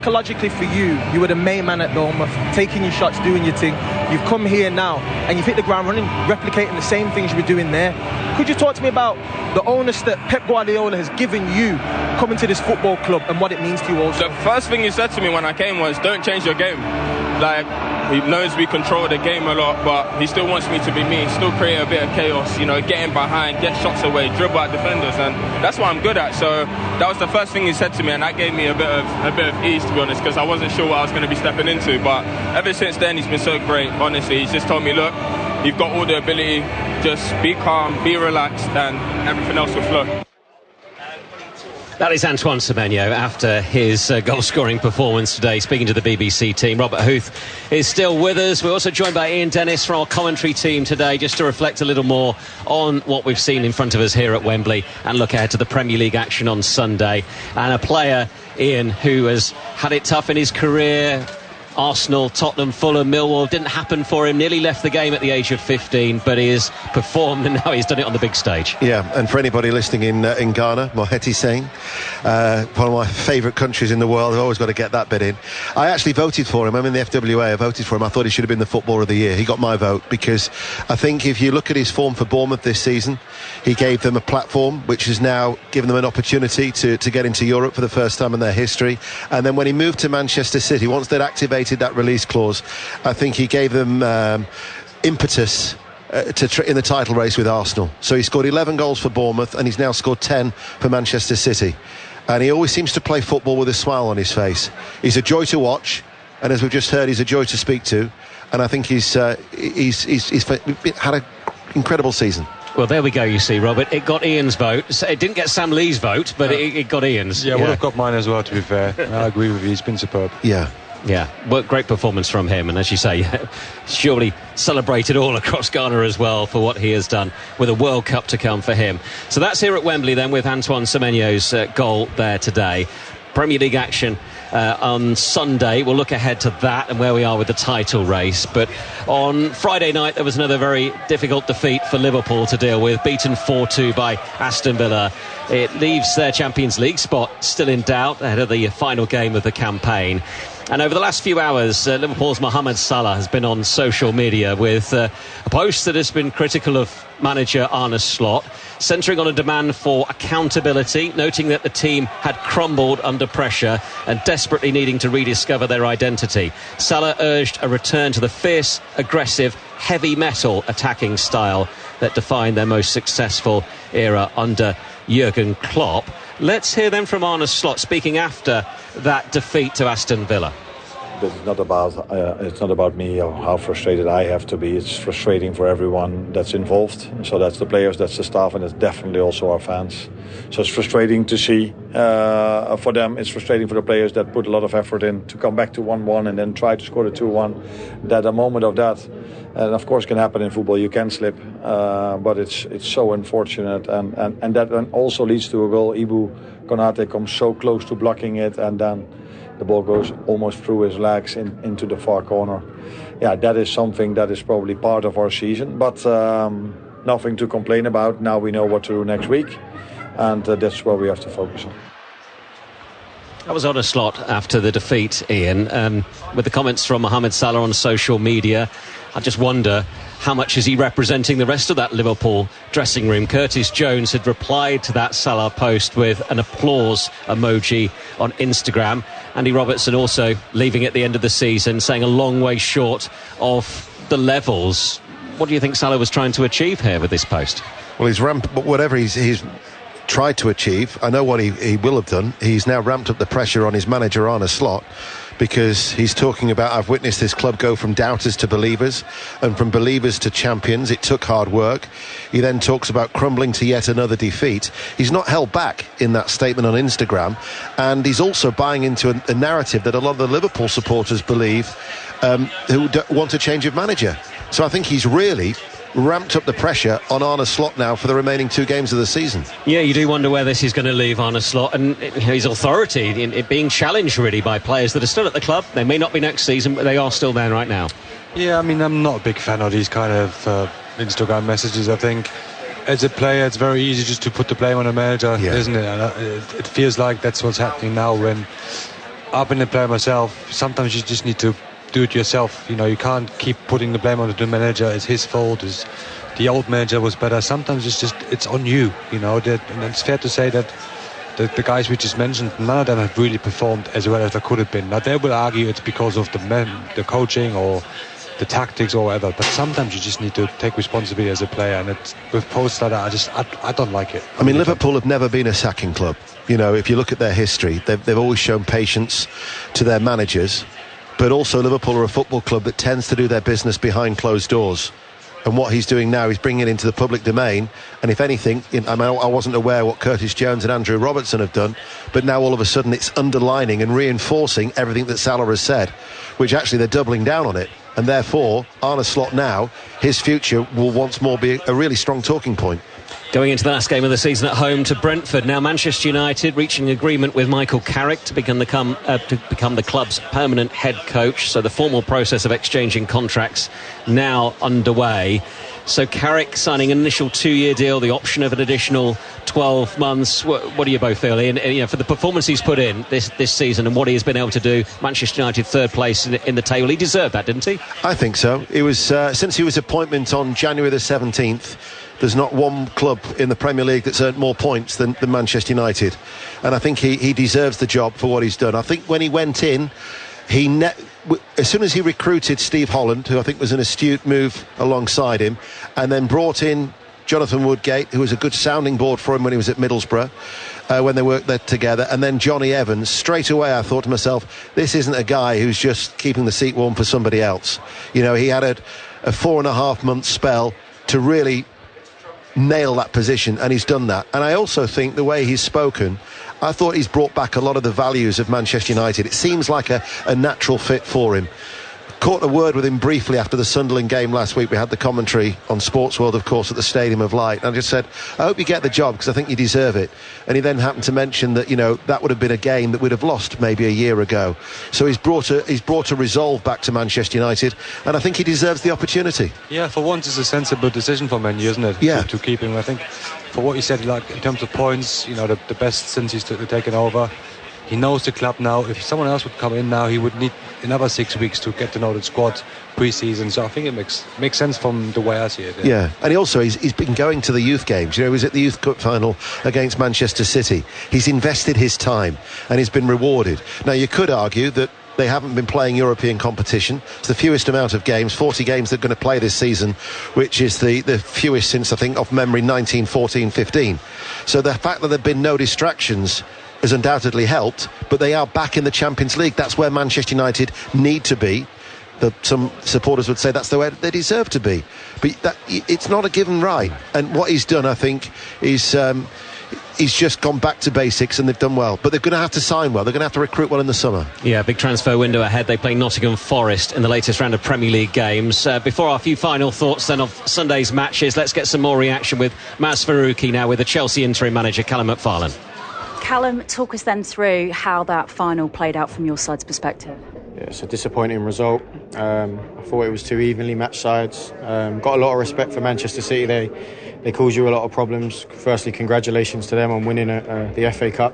Psychologically for you, you were the main man at Bournemouth, taking your shots, doing your thing. You've come here now and you've hit the ground running, replicating the same things you were doing there. Could you talk to me about the onus that Pep Guardiola has given you coming to this football club and what it means to you also? The first thing he said to me when I came was, don't change your game. Like, he knows we control the game a lot, but he still wants me to be me, still create a bit of chaos, you know, getting behind, get shots away, dribble at defenders, and that's what I'm good at. So that was the first thing he said to me, and that gave me a bit of ease, to be honest, because I wasn't sure what I was going to be stepping into. But ever since then, he's been so great. Honestly, he's just told me, look, you've got all the ability, just be calm, be relaxed, and everything else will flow. That is Antoine Semenyo after his goal-scoring performance today, speaking to the BBC team. Robert Huth is still with us. We're also joined by Ian Dennis from our commentary team today, just to reflect a little more on what we've seen in front of us here at Wembley and look ahead to the Premier League action on Sunday. And a player, Ian, who has had it tough in his career. Arsenal, Tottenham, Fulham, Millwall, didn't happen for him, nearly left the game at the age of 15, but he has performed and now he's done it on the big stage. Yeah, and for anybody listening in Ghana, Mohetti Singh, one of my favourite countries in the world, I've always got to get that bit in. I actually voted for him. I'm in the FWA, I voted for him. I thought he should have been the Footballer of the Year. He got my vote because I think if you look at his form for Bournemouth this season, he gave them a platform which has now given them an opportunity to get into Europe for the first time in their history. And then when he moved to Manchester City, once they'd activated that release clause, I think he gave them impetus in the title race with Arsenal. So he scored 11 goals for Bournemouth and he's now scored 10 for Manchester City, and he always seems to play football with a smile on his face. He's a joy to watch, and as we've just heard, he's a joy to speak to, and I think he's had an incredible season. Well, there we go, you see, Robert. It got Ian's vote. It didn't get Sam Lee's vote, but it got Ian's. Yeah, would have got mine as well, to be fair. I agree with you, he's been superb. Yeah, well, great performance from him, and as you say, surely celebrated all across Ghana as well for what he has done, with a World Cup to come for him. So that's here at Wembley then, with Antoine Semenyo's goal there today. Premier League action on Sunday. We'll look ahead to that and where we are with the title race. But on Friday night there was another very difficult defeat for Liverpool to deal with, beaten 4-2 by Aston Villa. It leaves their Champions League spot still in doubt ahead of the final game of the campaign. And over the last few hours, Liverpool's Mohamed Salah has been on social media with a post that has been critical of manager Arne Slot, centering on a demand for accountability, noting that the team had crumbled under pressure and desperately needing to rediscover their identity. Salah urged a return to the fierce, aggressive, heavy metal attacking style that defined their most successful era under Jurgen Klopp. Let's hear then from Arne Slot speaking after that defeat to Aston Villa. It's not about me or how frustrated I have to be. It's frustrating for everyone that's involved. So that's the players, that's the staff, and it's definitely also our fans. So it's frustrating to see for them. It's frustrating for the players that put a lot of effort in to come back to 1-1 and then try to score the 2-1. That a moment of that, and of course can happen in football. You can slip, but it's so unfortunate, and that also leads to a goal. Ibu Konate comes so close to blocking it, and then the ball goes almost through his legs into the far corner. Yeah, that is something that is probably part of our season, but nothing to complain about. Now we know what to do next week, and that's where we have to focus on. That was Arne Slot after the defeat, Ian, with the comments from Mohamed Salah on social media. I just wonder, how much is he representing the rest of that Liverpool dressing room? Curtis Jones had replied to that Salah post with an applause emoji on Instagram. Andy Robertson also leaving at the end of the season, saying a long way short of the levels. What do you think Salah was trying to achieve here with this post? Well, whatever he's tried to achieve, I know what he will have done. He's now ramped up the pressure on his manager Arne Slot, because he's talking about, I've witnessed this club go from doubters to believers and from believers to champions. It took hard work. He then talks about crumbling to yet another defeat. He's not held back in that statement on Instagram, and he's also buying into a narrative that a lot of the Liverpool supporters believe, who want a change of manager. So I think he's really ramped up the pressure on Arne Slot now for the remaining 2 games of the season. Yeah, you do wonder where this is going to leave Arne Slot and his authority in it being challenged really by players that are still at the club. They may not be next season, but they are still there right now. Yeah, I mean, I'm not a big fan of these kind of Instagram messages. I think as a player it's very easy just to put the blame on a manager, isn't it? And it feels like that's what's happening now when I've been a player myself. Sometimes you just need to do it yourself. You know, you can't keep putting the blame on the manager. It's his fault. The old manager was better. Sometimes it's on you. You know, and it's fair to say that the guys we just mentioned, none of them have really performed as well as they could have been. Now they will argue it's because of the coaching or the tactics or whatever, but sometimes you just need to take responsibility as a player, and it's with posts like that, I don't like it. I mean, Liverpool have never been a sacking club. You know, if you look at their history, they've always shown patience to their managers, but also Liverpool are a football club that tends to do their business behind closed doors. And what he's doing now is bringing it into the public domain. And if anything, I wasn't aware what Curtis Jones and Andrew Robertson have done, but now all of a sudden it's underlining and reinforcing everything that Salah has said, which actually they're doubling down on it. And therefore, Arne Slot now, his future will once more be a really strong talking point. Going into the last game of the season at home to Brentford. Now Manchester United reaching an agreement with Michael Carrick to become the club's permanent head coach. So the formal process of exchanging contracts now underway. So Carrick signing an initial 2-year deal, the option of an additional 12 months. What do you both feel, Ian? You know, for the performance he's put in this season and what he has been able to do, Manchester United third place in the table. He deserved that, didn't he? I think so. It was since his appointment on January the 17th. There's not one club in the Premier League that's earned more points than Manchester United. And I think he deserves the job for what he's done. I think when he went in, as soon as he recruited Steve Holland, who I think was an astute move alongside him, and then brought in Jonathan Woodgate, who was a good sounding board for him when he was at Middlesbrough, when they worked there together, and then Johnny Evans, straight away I thought to myself, this isn't a guy who's just keeping the seat warm for somebody else. You know, he had a 4.5 month spell to really nail that position, and he's done that. And I also think the way he's spoken, I thought he's brought back a lot of the values of Manchester United. It seems like a natural fit for him. Caught a word with him briefly after the Sunderland game last week. We had the commentary on Sports World, of course, at the Stadium of Light. And I just said, I hope you get the job because I think you deserve it. And he then happened to mention that, you know, that would have been a game that we'd have lost maybe a year ago. So he's brought a resolve back to Manchester United, and I think he deserves the opportunity. Yeah, for once it's a sensible decision for Man U, isn't it? Yeah. To keep him. I think for what he said, like in terms of points, you know, the best since he's taken over. He knows the club now. If someone else would come in now, he would need another 6 weeks to get to know the squad pre-season. So I think it makes sense from the way I see it. Yeah, and he's been going to the youth games. You know, he was at the Youth Cup final against Manchester City. He's invested his time and he's been rewarded. Now, you could argue that they haven't been playing European competition. It's the fewest amount of games, 40 games they're going to play this season, which is the fewest since, I think, off memory, 1914-15. So the fact that there have been no distractions has undoubtedly helped, but they are back in the Champions League. That's where Manchester United need to be. Some supporters would say that's the way they deserve to be. But it's not a given right. And what he's done, I think, is he's just gone back to basics, and they've done well. But they're going to have to sign well. They're going to have to recruit well in the summer. Yeah, big transfer window ahead. They play Nottingham Forest in the latest round of Premier League games. Before our few final thoughts then of Sunday's matches, let's get some more reaction with Maz Faruqi now with the Chelsea interim manager Callum McFarlane. Callum, talk us then through how that final played out from your side's perspective. Yeah, it's a disappointing result. I thought it was two evenly matched sides. Got a lot of respect for Manchester City. They caused you a lot of problems. Firstly, congratulations to them on winning the FA Cup.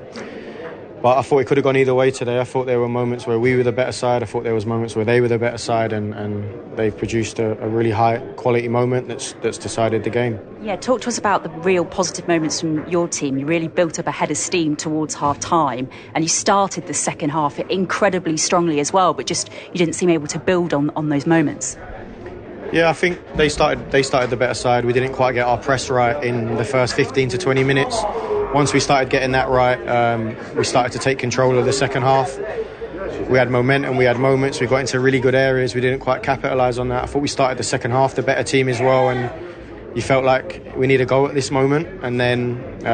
But I thought it could have gone either way today. I thought there were moments where we were the better side. I thought there was moments where they were the better side, and they've produced a really high quality moment that's decided the game. Yeah, talk to us about the real positive moments from your team. You really built up a head of steam towards half time, and you started the second half incredibly strongly as well, but just you didn't seem able to build on those moments. Yeah, I think they started the better side. We didn't quite get our press right in the first 15 to 20 minutes. Once we started getting that right, we started to take control of the second half. We had momentum, we had moments, we got into really good areas. We didn't quite capitalise on that. I thought we started the second half the better team as well, and you felt like we need a goal at this moment. And then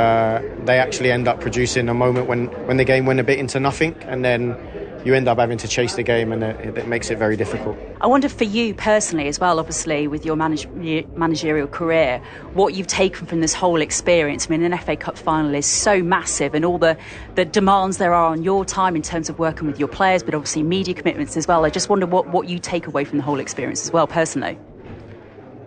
they actually end up producing a moment when the game went a bit into nothing, and then you end up having to chase the game, and it makes it very difficult. I wonder for you personally as well, obviously with your managerial career, what you've taken from this whole experience. I mean, an FA Cup final is so massive, and all the demands there are on your time in terms of working with your players, but obviously media commitments as well. I just wonder what you take away from the whole experience as well personally.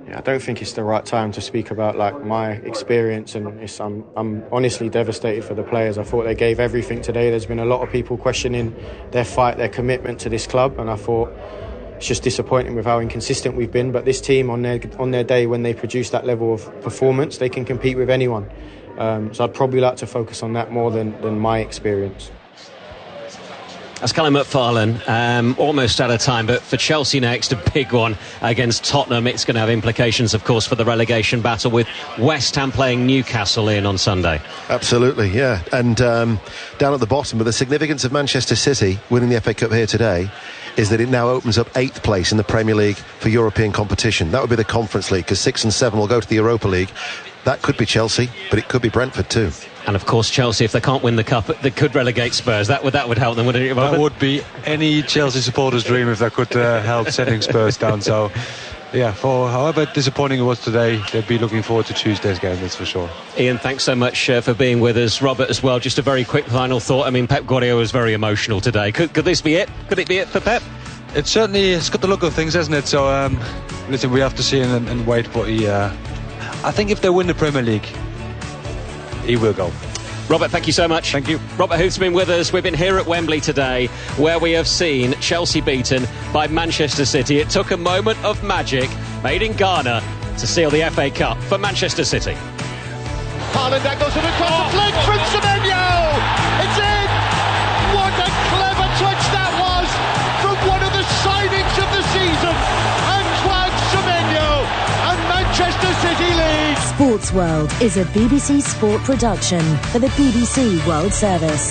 I don't think it's the right time to speak about like my experience, and I'm honestly devastated for the players. I thought they gave everything today. There's been a lot of people questioning their fight, their commitment to this club, and I thought it's just disappointing with how inconsistent we've been. But this team, on their day, when they produce that level of performance, they can compete with anyone. So I'd probably like to focus on that more than my experience. That's Callum McFarlane, almost out of time, but for Chelsea next, a big one against Tottenham. It's going to have implications, of course, for the relegation battle, with West Ham playing Newcastle in on Sunday. Absolutely, yeah. And down at the bottom, but the significance of Manchester City winning the FA Cup here today is that it now opens up 8th place in the Premier League for European competition. That would be the Conference League, because 6 and 7 will go to the Europa League. That could be Chelsea, but it could be Brentford too. And of course, Chelsea, if they can't win the cup, they could relegate Spurs. That would help them, wouldn't it? That would be any Chelsea supporter's dream if they could help sending Spurs down. So, yeah, for however disappointing it was today, they'd be looking forward to Tuesday's game, that's for sure. Ian, thanks so much for being with us. Robert as well, just a very quick final thought. I mean, Pep Guardiola was very emotional today. Could this be it? Could it be it for Pep? It's got the look of things, hasn't it? So, listen, we have to see and wait. But I think if they win the Premier League, he will go. Robert, thank you so much. Thank you. Robert Huth's been with us. We've been here at Wembley today, where we have seen Chelsea beaten by Manchester City. It took a moment of magic made in Ghana to seal the FA Cup for Manchester City. Haaland angles it across the flank from Semenyo. It's in. What a clever touch that was from one of the signings of the season, Antoine Semenyo, and Manchester City lead. Sports World is a BBC Sport production for the BBC World Service.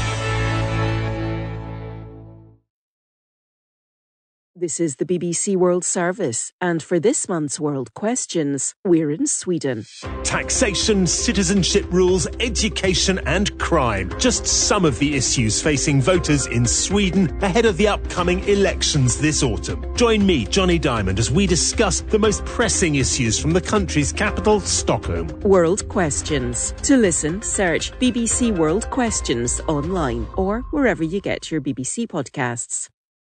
This is the BBC World Service, and for this month's World Questions, we're in Sweden. Taxation, citizenship rules, education and crime. Just some of the issues facing voters in Sweden ahead of the upcoming elections this autumn. Join me, Johnny Diamond, as we discuss the most pressing issues from the country's capital, Stockholm. World Questions. To listen, search BBC World Questions online or wherever you get your BBC podcasts.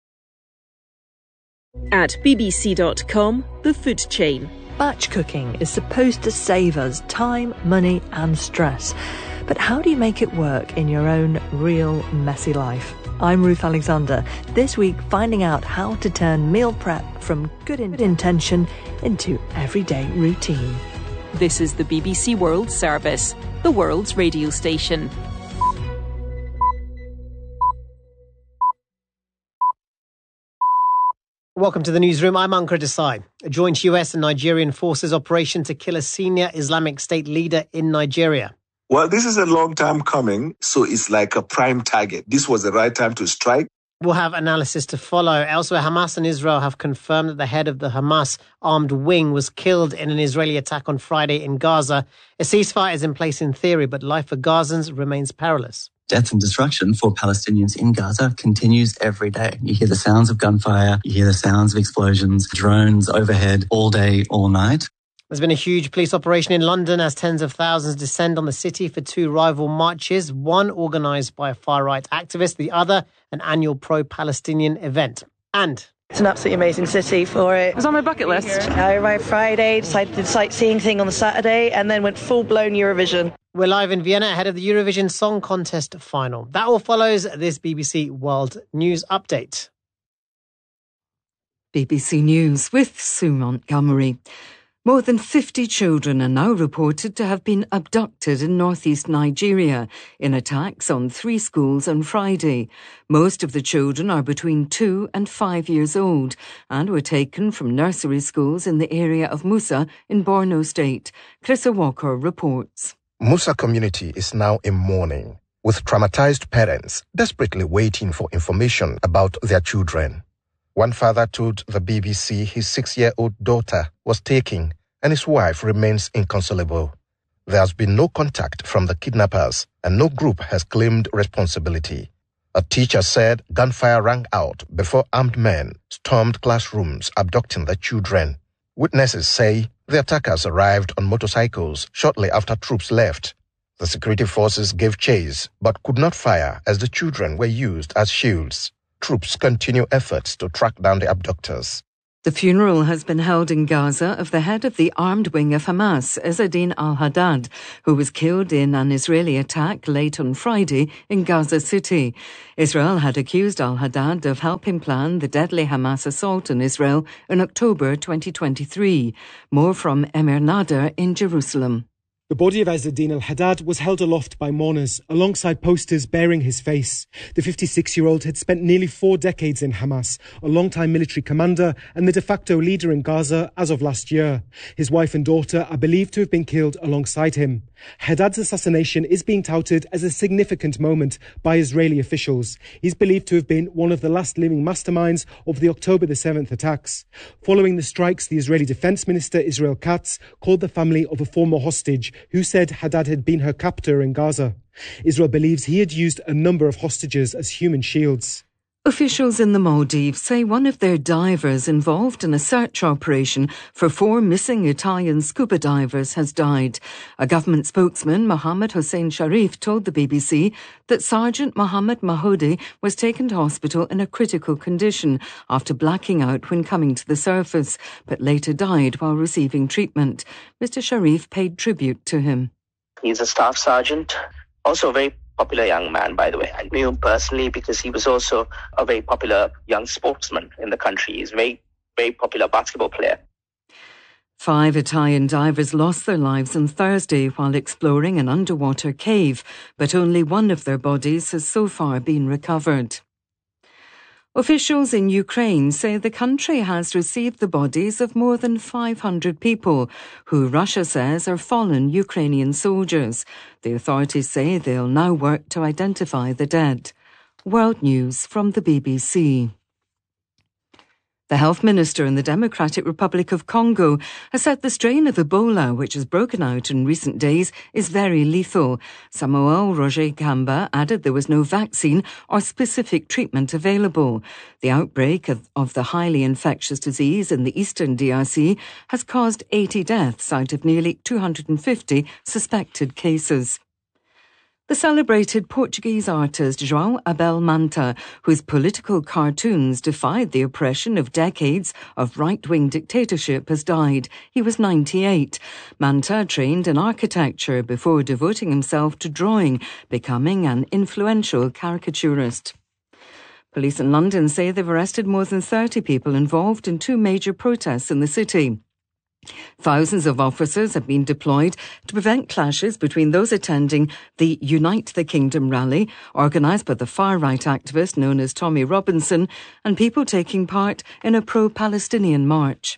At bbc.com, the food chain. Batch cooking is supposed to save us time, money and stress. But how do you make it work in your own real messy life? I'm Ruth Alexander. This week, finding out how to turn meal prep from good intention into everyday routine. This is the BBC World Service, the world's radio station. Welcome to the newsroom. I'm Ankur Desai. A joint US and Nigerian forces operation to kill a senior Islamic State leader in Nigeria. Well, this is a long time coming, so it's like a prime target. This was the right time to strike. We'll have analysis to follow. Elsewhere, Hamas and Israel have confirmed that the head of the Hamas armed wing was killed in an Israeli attack on Friday in Gaza. A ceasefire is in place in theory, but life for Gazans remains perilous. Death and destruction for Palestinians in Gaza continues every day. You hear the sounds of gunfire, you hear the sounds of explosions, drones overhead all day, all night. There's been a huge police operation in London as tens of thousands descend on the city for two rival marches, one organised by a far-right activist, the other an annual pro-Palestinian event. And it's an absolutely amazing city for it. It was on my bucket list. I arrived Friday, decided to do the sightseeing thing on the Saturday, and then went full-blown Eurovision. We're live in Vienna ahead of the Eurovision Song Contest final. That all follows this BBC World News Update. BBC News with Sue Montgomery. More than 50 children are now reported to have been abducted in northeast Nigeria in attacks on 3 schools on Friday. Most of the children are between 2 and 5 years old and were taken from nursery schools in the area of Musa in Borno State. Chris Walker reports. Musa community is now in mourning, with traumatized parents desperately waiting for information about their children. One father told the BBC his 6-year-old daughter was taken and his wife remains inconsolable. There has been no contact from the kidnappers and no group has claimed responsibility. A teacher said gunfire rang out before armed men stormed classrooms abducting the children. Witnesses say the attackers arrived on motorcycles shortly after troops left. The security forces gave chase but could not fire as the children were used as shields. Troops continue efforts to track down the abductors. The funeral has been held in Gaza of the head of the armed wing of Hamas, Izzeddin al-Haddad, who was killed in an Israeli attack late on Friday in Gaza City. Israel had accused al-Haddad of helping plan the deadly Hamas assault on Israel in October 2023. More from Emir Nader in Jerusalem. The body of Izzeddin al-Haddad was held aloft by mourners alongside posters bearing his face. The 56-year-old had spent nearly 4 decades in Hamas, a long-time military commander and the de facto leader in Gaza as of last year. His wife and daughter are believed to have been killed alongside him. Haddad's assassination is being touted as a significant moment by Israeli officials. He's believed to have been one of the last living masterminds of the October the 7th attacks. Following the strikes, the Israeli Defense Minister Israel Katz called the family of a former hostage who said Haddad had been her captor in Gaza. Israel believes he had used a number of hostages as human shields. Officials in the Maldives say one of their divers involved in a search operation for 4 missing Italian scuba divers has died. A government spokesman, Mohammed Hossein Sharif, told the BBC that Sergeant Mohammed Mahodi was taken to hospital in a critical condition after blacking out when coming to the surface, but later died while receiving treatment. Mr. Sharif paid tribute to him. He's a staff sergeant, also a very popular young man, by the way. I knew him personally because he was also a very popular young sportsman in the country. He's a very, very popular basketball player. 5 Italian divers lost their lives on Thursday while exploring an underwater cave, but only one of their bodies has so far been recovered. Officials in Ukraine say the country has received the bodies of more than 500 people who Russia says are fallen Ukrainian soldiers. The authorities say they'll now work to identify the dead. World News from the BBC. The health minister in the Democratic Republic of Congo has said the strain of Ebola, which has broken out in recent days, is very lethal. Samuel Roger Kamba added there was no vaccine or specific treatment available. The outbreak of the highly infectious disease in the eastern DRC has caused 80 deaths out of nearly 250 suspected cases. The celebrated Portuguese artist João Abel Manta, whose political cartoons defied the oppression of decades of right-wing dictatorship, has died. He was 98. Manta trained in architecture before devoting himself to drawing, becoming an influential caricaturist. Police in London say they've arrested more than 30 people involved in 2 major protests in the city. Thousands of officers have been deployed to prevent clashes between those attending the Unite the Kingdom rally, organised by the far-right activist known as Tommy Robinson, and people taking part in a pro-Palestinian march.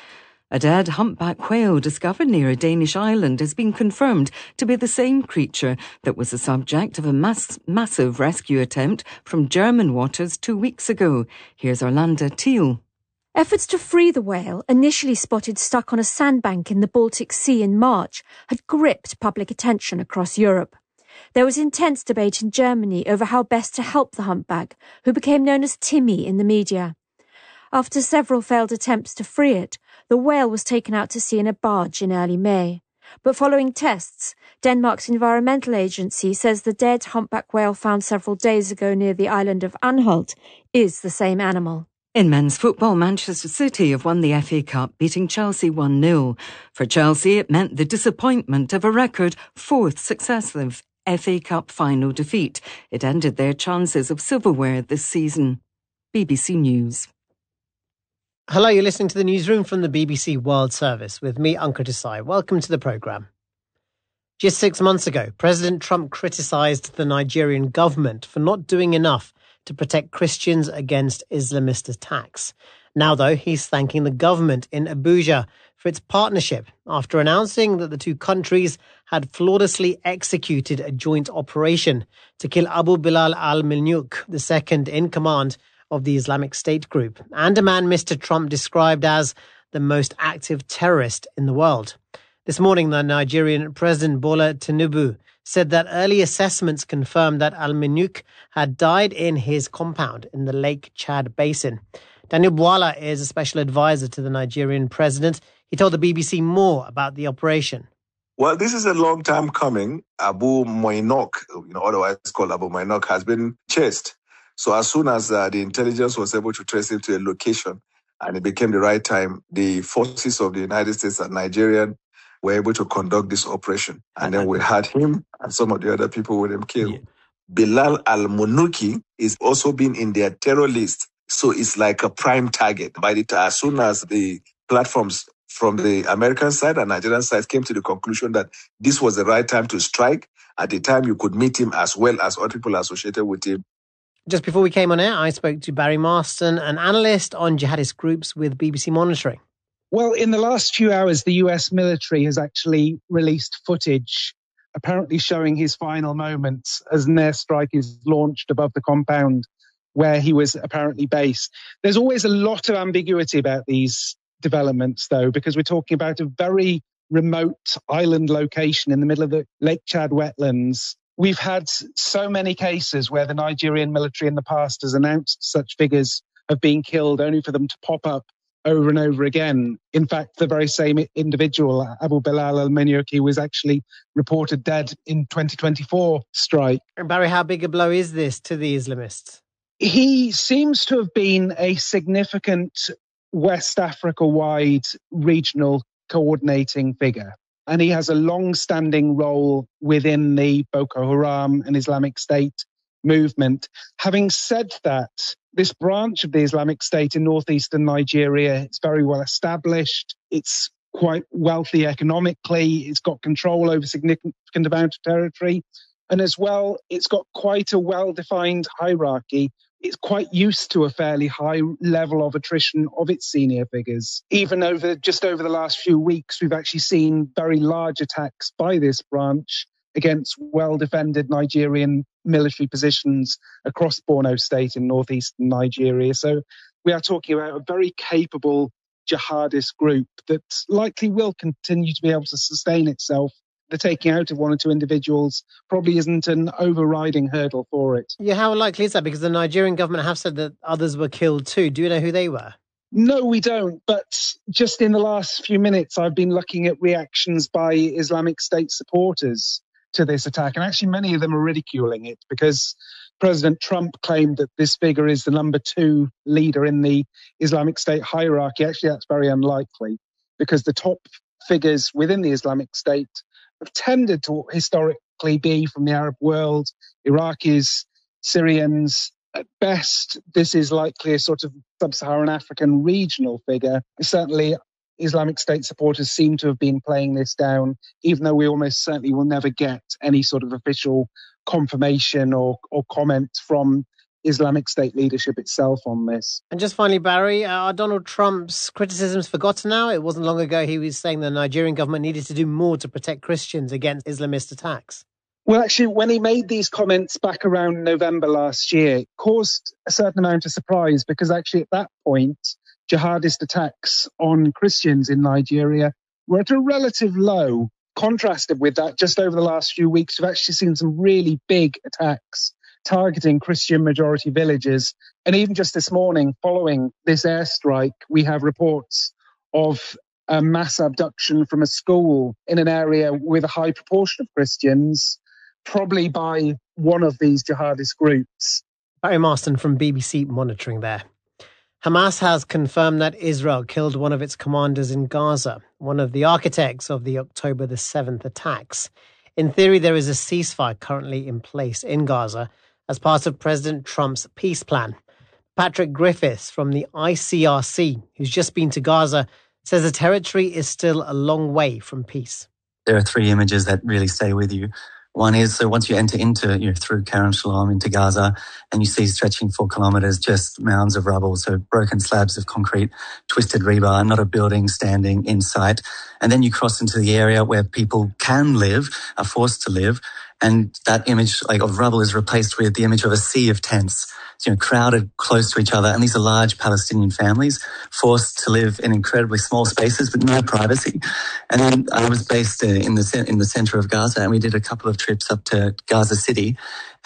A dead humpback whale discovered near a Danish island has been confirmed to be the same creature that was the subject of a massive rescue attempt from German waters 2 weeks ago. Here's Orlando Teal. Efforts to free the whale, initially spotted stuck on a sandbank in the Baltic Sea in March, had gripped public attention across Europe. There was intense debate in Germany over how best to help the humpback, who became known as Timmy in the media. After several failed attempts to free it, the whale was taken out to sea in a barge in early May. But following tests, Denmark's environmental agency says the dead humpback whale found several days ago near the island of Anholt is the same animal. In men's football, Manchester City have won the FA Cup, beating Chelsea 1-0. For Chelsea, it meant the disappointment of a record 4th successive FA Cup final defeat. It ended their chances of silverware this season. BBC News. Hello, you're listening to the newsroom from the BBC World Service with me, Ankur Desai. Welcome to the programme. Just 6 months ago, President Trump criticised the Nigerian government for not doing enough to protect Christians against Islamist attacks. Now, though, he's thanking the government in Abuja for its partnership after announcing that the two countries had flawlessly executed a joint operation to kill Abu Bilal al-Milnouk, the second in command of the Islamic State group, and a man Mr. Trump described as the most active terrorist in the world. This morning, the Nigerian President Bola Tinubu said that early assessments confirmed that al-Milnouk had died in his compound in the Lake Chad Basin. Daniel Bwala is a special advisor to the Nigerian president. He told the BBC more about the operation. Well, this is a long time coming. Abu Moinok, otherwise called Abu Moinok, has been chased. So as soon as the intelligence was able to trace him to a location, and it became the right time. The forces of the United States and Nigerian were able to conduct this operation. And then we had him and some of the other people with him killed. Yeah. Bilal al-Munuki is also been in their terror list. So it's like a prime target. As soon as the platforms from the American side and Nigerian side came to the conclusion that this was the right time to strike, at the time you could meet him as well as other people associated with him. Just before we came on air, I spoke to Barry Marston, an analyst on jihadist groups with BBC Monitoring. Well, in the last few hours, the US military has actually released footage apparently showing his final moments as an airstrike is launched above the compound where he was apparently based. There's always a lot of ambiguity about these developments, though, because we're talking about a very remote island location in the middle of the Lake Chad wetlands. We've had so many cases where the Nigerian military in the past has announced such figures have been killed only for them to pop up over and over again. In fact, the very same individual, Abu Bilal al-Munuki, was actually reported dead in 2024 strike. And Barry, how big a blow is this to the Islamists? He seems to have been a significant West Africa-wide regional coordinating figure. And he has a long-standing role within the Boko Haram and Islamic State movement. Having said that, this branch of the Islamic State in northeastern Nigeria is very well established. It's quite wealthy economically. It's got control over significant amount of territory. And as well, it's got quite a well-defined hierarchy. It's quite used to a fairly high level of attrition of its senior figures. Even over the last few weeks, we've actually seen very large attacks by this branch against well-defended Nigerian military positions across Borno State in northeastern Nigeria. So we are talking about a very capable jihadist group that likely will continue to be able to sustain itself. The taking out of one or two individuals probably isn't an overriding hurdle for it. Yeah, how likely is that? Because the Nigerian government have said that others were killed too. Do you know who they were? No, we don't. But just in the last few minutes, I've been looking at reactions by Islamic State supporters to this attack. And actually, many of them are ridiculing it because President Trump claimed that this figure is the number 2 leader in the Islamic State hierarchy. Actually, that's very unlikely because the top figures within the Islamic State have tended to historically be from the Arab world, Iraqis, Syrians. At best, this is likely a sort of sub-Saharan African regional figure. Certainly, Islamic State supporters seem to have been playing this down, even though we almost certainly will never get any sort of official confirmation or comment from Islamic State leadership itself on this. And just finally, Barry, are Donald Trump's criticisms forgotten now? It wasn't long ago he was saying the Nigerian government needed to do more to protect Christians against Islamist attacks. Well, actually, when he made these comments back around November last year, it caused a certain amount of surprise because actually at that point, jihadist attacks on Christians in Nigeria were at a relative low. Contrasted with that, just over the last few weeks, we've actually seen some really big attacks targeting Christian majority villages. And even just this morning, following this airstrike, we have reports of a mass abduction from a school in an area with a high proportion of Christians, probably by one of these jihadist groups. Barry Marston from BBC Monitoring there. Hamas has confirmed that Israel killed one of its commanders in Gaza, one of the architects of the October the 7th attacks. In theory, there is a ceasefire currently in place in Gaza as part of President Trump's peace plan. Patrick Griffiths from the ICRC, who's just been to Gaza, says the territory is still a long way from peace. There are 3 images that really stay with you. One is, so once you enter into, through Kerem Shalom into Gaza, and you see stretching 4 kilometres just mounds of rubble, so broken slabs of concrete, twisted rebar, not a building standing in sight. And then you cross into the area where people can live, are forced to live, and that image of rubble is replaced with the image of a sea of tents, crowded close to each other. And these are large Palestinian families forced to live in incredibly small spaces with no privacy. And then I was based in the centre of Gaza, and we did a couple of trips up to Gaza City.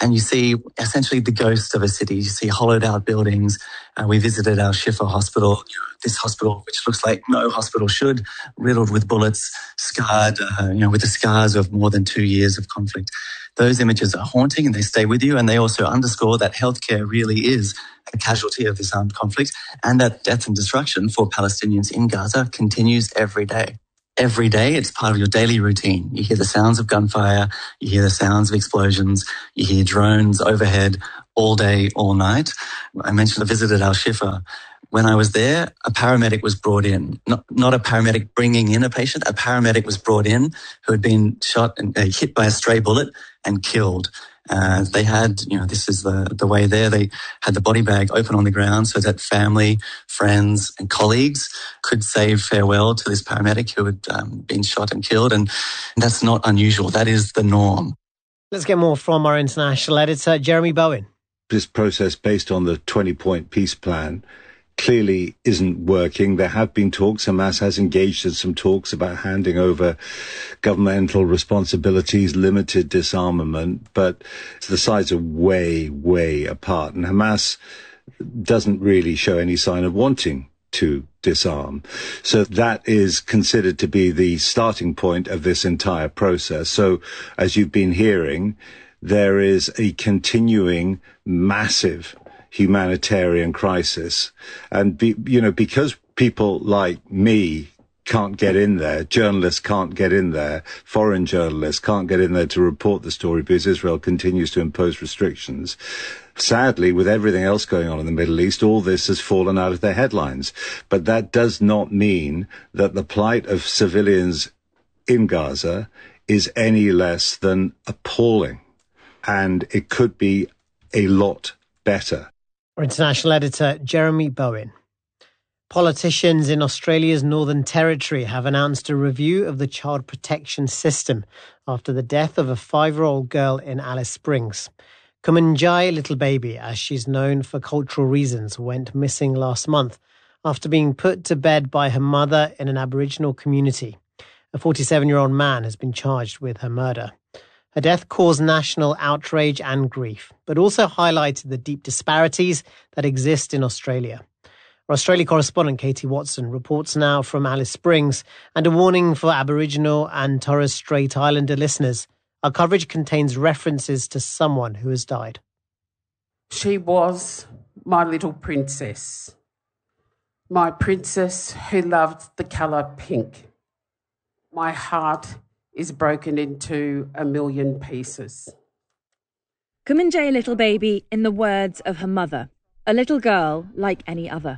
and you see essentially the ghost of a city. You see hollowed out buildings. We visited Al Shifa Hospital, this hospital which looks like no hospital should, riddled with bullets, scarred, with the scars of more than 2 years of conflict. Those images are haunting and they stay with you, and they also underscore that healthcare really is a casualty of this armed conflict, and that death and destruction for Palestinians in Gaza continues every day. Every day, it's part of your daily routine. You hear the sounds of gunfire, you hear the sounds of explosions, you hear drones overhead all day, all night. I mentioned I visited Al Shifa. When I was there, a paramedic was brought in, not a paramedic bringing in a patient, a paramedic was brought in who had been shot and hit by a stray bullet and killed. They had, this is the way there, they had the body bag open on the ground so that family, friends and colleagues could say farewell to this paramedic who had been shot and killed. And that's not unusual. That is the norm. Let's get more from our international editor, Jeremy Bowen. This process based on the 20-point peace plan clearly isn't working. There have been talks. Hamas has engaged in some talks about handing over governmental responsibilities, limited disarmament, but the sides are way, way apart. And Hamas doesn't really show any sign of wanting to disarm. So that is considered to be the starting point of this entire process. So as you've been hearing, there is a continuing massive humanitarian crisis. And, because people like me can't get in there, journalists can't get in there, foreign journalists can't get in there to report the story because Israel continues to impose restrictions. Sadly, with everything else going on in the Middle East, all this has fallen out of their headlines. But that does not mean that the plight of civilians in Gaza is any less than appalling. And it could be a lot better. Our international editor, Jeremy Bowen. Politicians in Australia's Northern Territory have announced a review of the child protection system after the death of a 5-year-old girl in Alice Springs. Kumanjai Little Baby, as she's known for cultural reasons, went missing last month after being put to bed by her mother in an Aboriginal community. A 47-year-old man has been charged with her murder. Her death caused national outrage and grief, but also highlighted the deep disparities that exist in Australia. Our Australia correspondent Katie Watson reports now from Alice Springs, and a warning for Aboriginal and Torres Strait Islander listeners. Our coverage contains references to someone who has died. She was my little princess. My princess who loved the colour pink. My heart is broken into a million pieces. Kumanjai Little Baby in the words of her mother, a little girl like any other.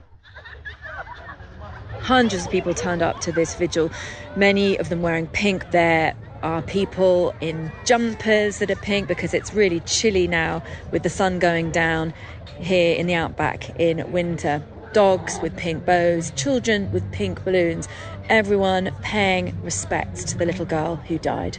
Hundreds of people turned up to this vigil, many of them wearing pink. There are people in jumpers that are pink because it's really chilly now with the sun going down here in the outback in winter. Dogs with pink bows, children with pink balloons, everyone paying respect to the little girl who died.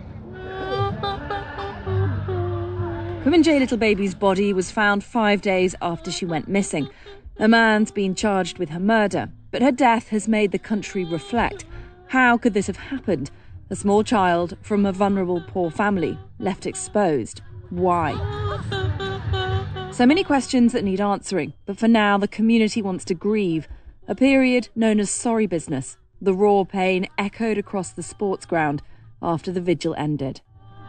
Kumanjai Little Baby's body was found 5 days after she went missing. A man's been charged with her murder, but her death has made the country reflect. How could this have happened? A small child from a vulnerable poor family left exposed. Why? So many questions that need answering, but for now the community wants to grieve. A period known as sorry business. The raw pain echoed across the sports ground after the vigil ended.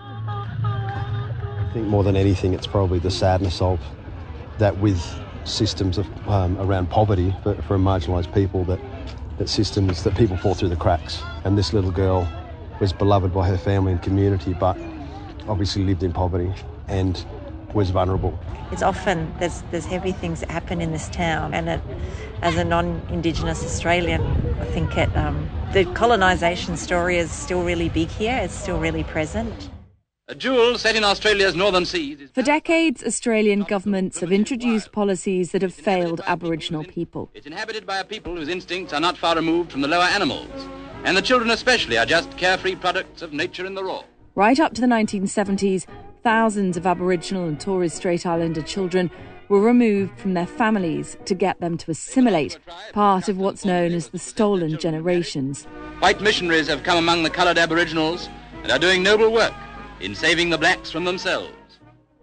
I think more than anything it's probably the sadness of that with systems of, around poverty for marginalised people, that systems that people fall through the cracks. And this little girl was beloved by her family and community, but obviously lived in poverty and was vulnerable. It's often, there's heavy things that happen in this town, and as a non-Indigenous Australian, I think the colonisation story is still really big here, it's still really present. A jewel set in Australia's northern seas. For decades, Australian governments have introduced policies that have failed Aboriginal people. It's inhabited by a people whose instincts are not far removed from the lower animals, and the children especially are just carefree products of nature in the raw. Right up to the 1970s, thousands of Aboriginal and Torres Strait Islander children were removed from their families to get them to assimilate, part of what's known as the stolen generations. White missionaries have come among the coloured Aboriginals and are doing noble work in saving the blacks from themselves.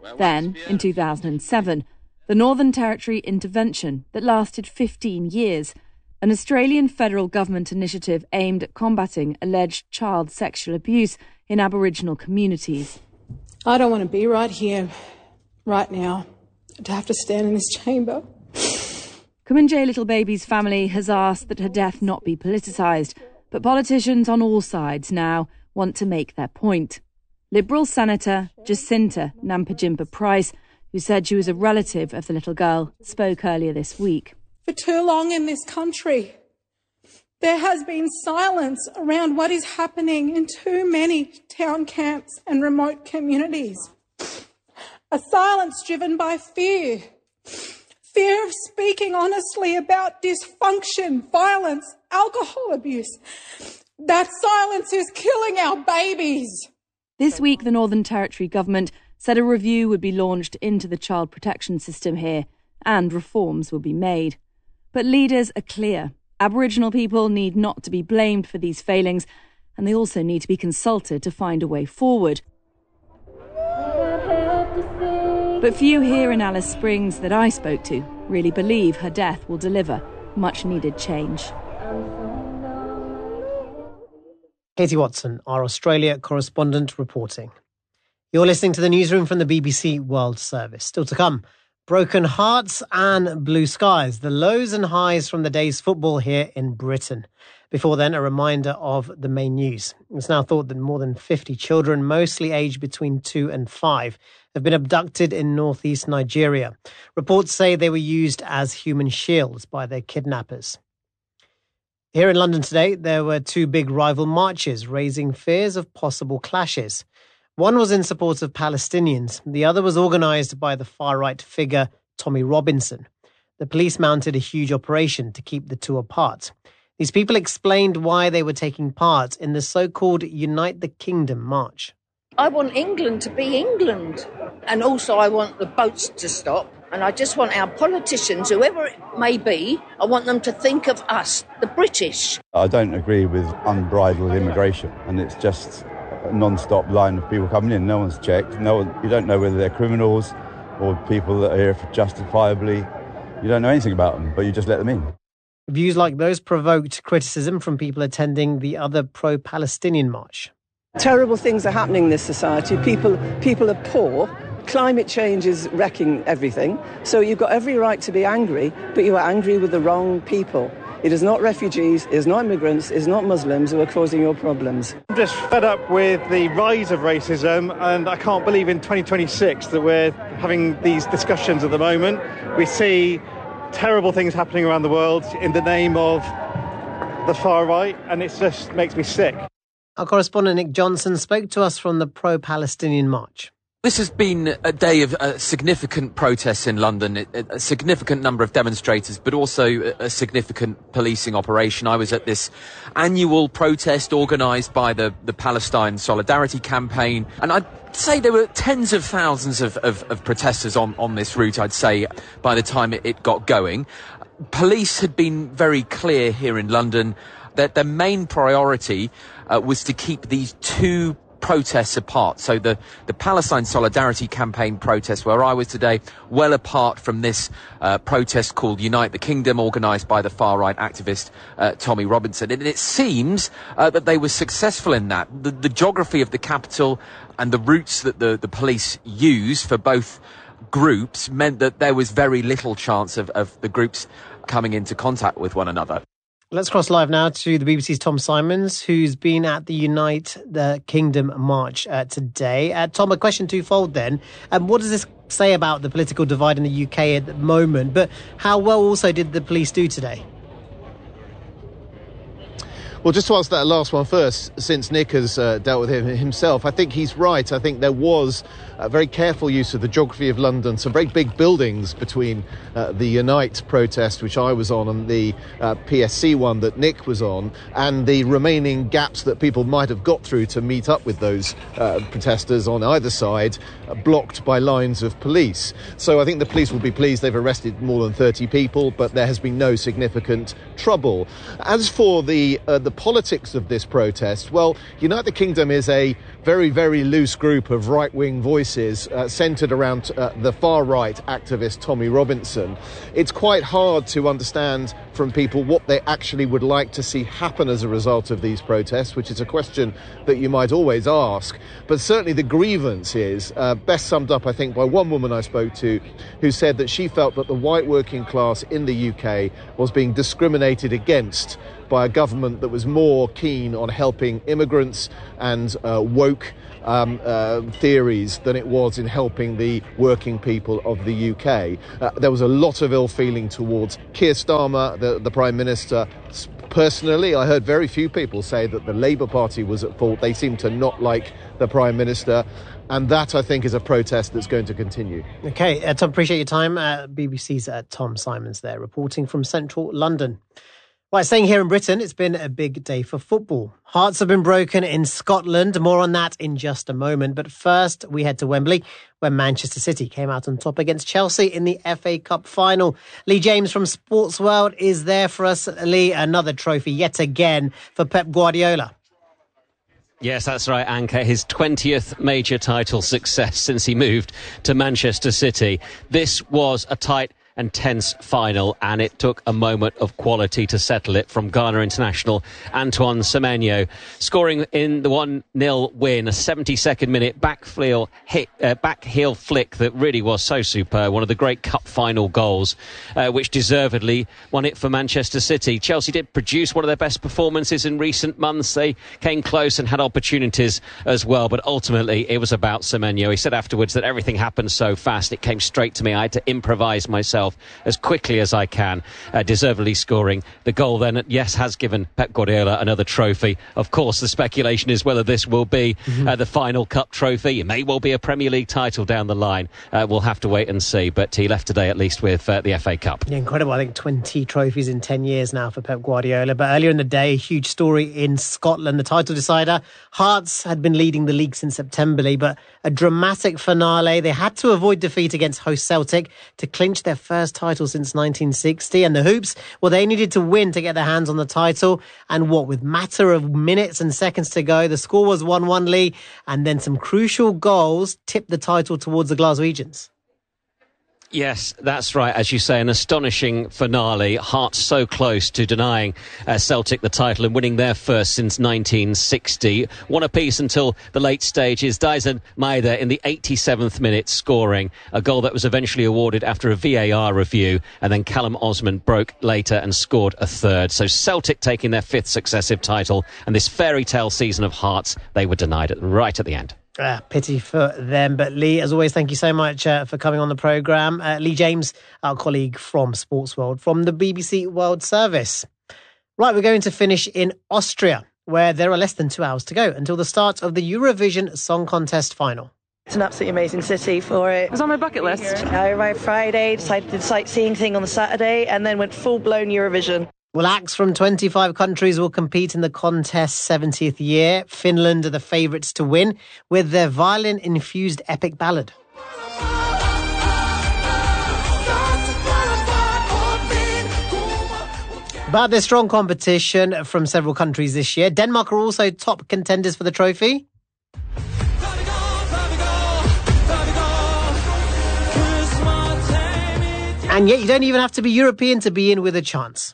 Then, in 2007, the Northern Territory intervention that lasted 15 years, an Australian federal government initiative aimed at combating alleged child sexual abuse in Aboriginal communities. I don't want to be right here, right now, to have to stand in this chamber. Kumanjayi Little Baby's family has asked that her death not be politicised, but politicians on all sides now want to make their point. Liberal Senator Jacinta Nampijinpa Price, who said she was a relative of the little girl, spoke earlier this week. For too long in this country, there has been silence around what is happening in too many town camps and remote communities. A silence driven by fear. Fear of speaking honestly about dysfunction, violence, alcohol abuse. That silence is killing our babies. This week, the Northern Territory government said a review would be launched into the child protection system here and reforms will be made. But leaders are clear. Aboriginal people need not to be blamed for these failings, and they also need to be consulted to find a way forward. But few here in Alice Springs that I spoke to really believe her death will deliver much-needed change. Katie Watson, our Australia correspondent, reporting. You're listening to the newsroom from the BBC World Service. Still to come, broken hearts and blue skies, the lows and highs from the day's football here in Britain. Before then, a reminder of the main news. It's now thought that more than 50 children, mostly aged between 2 and 5, have been abducted in northeast Nigeria. Reports say they were used as human shields by their kidnappers. Here in London today, there were 2 big rival marches raising fears of possible clashes. One was in support of Palestinians. The other was organised by the far-right figure Tommy Robinson. The police mounted a huge operation to keep the two apart. These people explained why they were taking part in the so-called Unite the Kingdom march. I want England to be England. And also I want the boats to stop. And I just want our politicians, whoever it may be, I want them to think of us, the British. I don't agree with unbridled immigration. And it's just a non-stop line of people coming in. No one's checked. You don't know whether they're criminals or people that are here justifiably. You don't know anything about them, but you just let them in. Views like those provoked criticism from people attending the other pro-Palestinian march. Terrible things are happening in this society. People are poor. Climate change is wrecking everything. So you've got every right to be angry, but you are angry with the wrong people. It is not refugees, it is not immigrants, it is not Muslims who are causing your problems. I'm just fed up with the rise of racism, and I can't believe in 2026 that we're having these discussions at the moment. We see terrible things happening around the world in the name of the far right, and it just makes me sick. Our correspondent Nick Johnson spoke to us from the pro-Palestinian march. This has been a day of significant protests in London, a significant number of demonstrators, but also a significant policing operation. I was at this annual protest organised by the Palestine Solidarity Campaign, and I'd say there were tens of thousands of protesters on this route, I'd say, by the time it got going. Police had been very clear here in London that their main priority was to keep these two protests apart. So the Palestine Solidarity Campaign protest where I was today, well apart from this protest called Unite the Kingdom, organised by the far-right activist Tommy Robinson. And it seems that they were successful in that. The geography of the capital and the routes that the police use for both groups meant that there was very little chance of the groups coming into contact with one another. Let's cross live now to the BBC's Tom Simons, who's been at the Unite the Kingdom march today. Tom, a question twofold then. What does this say about the political divide in the UK at the moment? But how well also did the police do today? Well, just to answer that last one first, since Nick has dealt with him himself, I think he's right. I think there was a very careful use of the geography of London, some very big buildings between the Unite protest, which I was on, and the PSC one that Nick was on, and the remaining gaps that people might have got through to meet up with those protesters on either side, blocked by lines of police. So I think the police will be pleased they've arrested more than 30 people, but there has been no significant trouble. As for the politics of this protest, well, United Kingdom is a very, very loose group of right-wing voices centred around the far-right activist Tommy Robinson. It's quite hard to understand from people what they actually would like to see happen as a result of these protests, which is a question that you might always ask. But certainly the grievance is best summed up, I think, by one woman I spoke to who said that she felt that the white working class in the UK was being discriminated against by a government that was more keen on helping immigrants and woke theories than it was in helping the working people of the UK. There was a lot of ill feeling towards Keir Starmer, the Prime Minister. Personally, I heard very few people say that the Labour Party was at fault. They seem to not like the Prime Minister. And that, I think, is a protest that's going to continue. OK, Tom, appreciate your time. BBC's Tom Simons there, reporting from central London. Right, staying here in Britain, it's been a big day for football. Hearts have been broken in Scotland. More on that in just a moment. But first, we head to Wembley, where Manchester City came out on top against Chelsea in the FA Cup final. Lee James from Sports World is there for us. Lee, another trophy yet again for Pep Guardiola. Yes, that's right, Anchor. His 20th major title success since he moved to Manchester City. This was a tight and tense final, and it took a moment of quality to settle it from Ghana international Antoine Semenyo, scoring in the 1-0 win, a 72nd minute back heel flick that really was so superb, one of the great cup final goals, which deservedly won it for Manchester City. Chelsea did produce one of their best performances in recent months. They came close and had opportunities as well, but ultimately it was about Semenyo. He said afterwards that everything happened so fast, it came straight to me. I had to improvise myself as quickly as I can, deservedly scoring the goal then, yes, has given Pep Guardiola another trophy. Of course, the speculation is whether this will be the final cup trophy. It may well be a Premier League title down the line. We'll have to wait and see, but he left today at least with the FA Cup. Yeah, incredible. I think 20 trophies in 10 years now for Pep Guardiola. But earlier in the day, a huge story in Scotland. The title decider, Hearts had been leading the league since September, but a dramatic finale. They had to avoid defeat against host Celtic to clinch their first title since 1960. And the Hoops, well, they needed to win to get their hands on the title. And what, with matter of minutes and seconds to go, the score was 1-1, Lee, and then some crucial goals tipped the title towards the Glaswegians. Yes, that's right. As you say, an astonishing finale. Hearts so close to denying Celtic the title and winning their first since 1960. One apiece until the late stages. Dyson Maeda in the 87th minute scoring a goal that was eventually awarded after a VAR review. And then Callum Osman broke later and scored a third. So Celtic taking their fifth successive title. And this fairy tale season of Hearts, they were denied it right at the end. Pity for them. But Lee, as always, thank you so much for coming on the programme. Lee James, our colleague from Sports World, from the BBC World Service. Right, we're going to finish in Austria, where there are less than 2 hours to go until the start of the Eurovision Song Contest final. It's an absolutely amazing city for it. It was on my bucket list. I arrived Friday, decided the sightseeing thing on the Saturday, and then went full-blown Eurovision. Well, acts from 25 countries will compete in the contest's 70th year. Finland are the favourites to win with their violin-infused epic ballad. But there's strong competition from several countries this year. Denmark are also top contenders for the trophy. And yet you don't even have to be European to be in with a chance.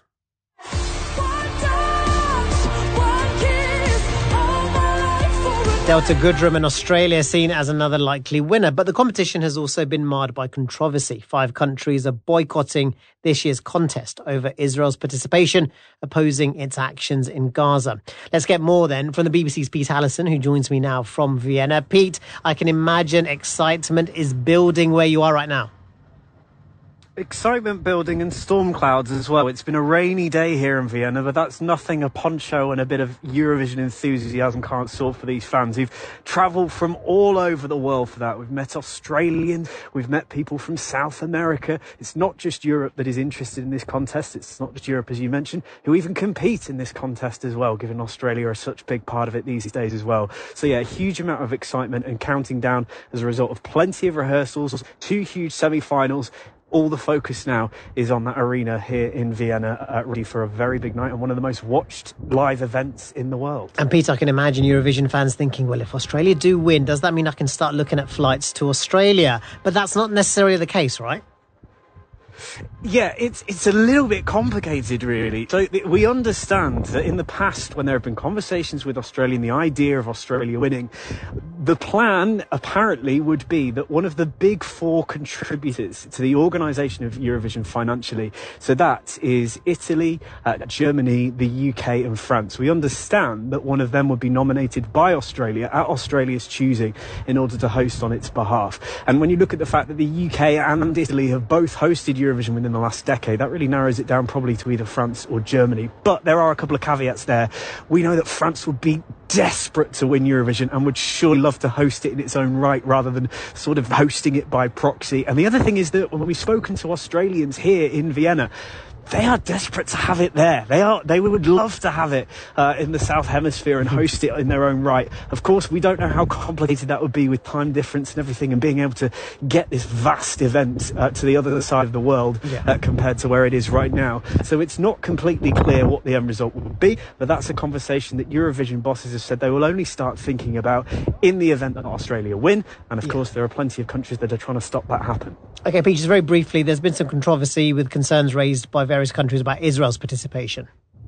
Delta Goodrem in Australia seen as another likely winner, but the competition has also been marred by controversy. 5 countries are boycotting this year's contest over Israel's participation, opposing its actions in Gaza. Let's get more then from the BBC's Pete Allison, who joins me now from Vienna. Pete, I can imagine excitement is building where you are right now. Excitement building and storm clouds as well. It's been a rainy day here in Vienna, but that's nothing a poncho and a bit of Eurovision enthusiasm can't sort for these fans who've travelled from all over the world for that. We've met Australians, we've met people from South America. It's not just Europe that is interested in this contest. It's not just Europe, as you mentioned, who even compete in this contest as well, given Australia are such a big part of it these days as well. So yeah, a huge amount of excitement and counting down as a result of plenty of rehearsals, 2 huge semi-finals, all the focus now is on that arena here in Vienna, ready for a very big night and one of the most watched live events in the world. And Pete, I can imagine Eurovision fans thinking, well, if Australia do win, does that mean I can start looking at flights to Australia? But that's not necessarily the case, right? Yeah, it's a little bit complicated, really. So we understand that in the past, when there have been conversations with Australia and the idea of Australia winning, the plan apparently would be that one of the big four contributors to the organisation of Eurovision financially, so that is Italy, Germany, the UK and France. We understand that one of them would be nominated by Australia at Australia's choosing in order to host on its behalf. And when you look at the fact that the UK and Italy have both hosted Eurovision within the last decade, that really narrows it down probably to either France or Germany. But there are a couple of caveats there. We know that France would be desperate to win Eurovision and would sure love to host it in its own right rather than sort of hosting it by proxy. And the other thing is that when we've spoken to Australians here in Vienna, they are desperate to have it there. They would love to have it in the South Hemisphere and host it in their own right. Of course, we don't know how complicated that would be with time difference and everything, and being able to get this vast event to the other side of the world compared to where it is right now. So it's not completely clear what the end result will be, but that's a conversation that Eurovision bosses have said they will only start thinking about in the event that Australia win. And of course, there are plenty of countries that are trying to stop that happen. Okay, Pete, just very briefly, there's been some controversy with concerns raised by various countries about Israel's participation.